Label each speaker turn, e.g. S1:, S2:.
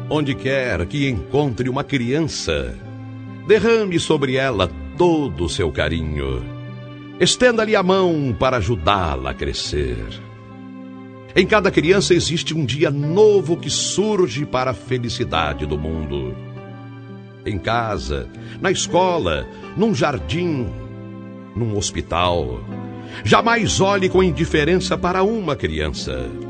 S1: Onde quer que encontre uma criança, derrame sobre ela todo o seu carinho. Estenda-lhe a mão para ajudá-la a crescer. Em cada criança existe um dia novo que surge para a felicidade do mundo. Em casa, na escola, num jardim, num hospital. Jamais olhe com indiferença para uma criança.